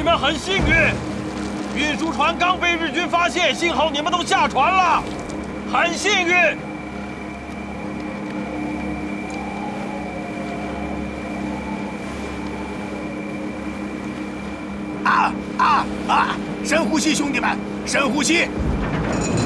们很幸运，运输船刚被日军发现，幸好你们都下船了，很幸运。 深呼吸，兄弟们，深呼吸。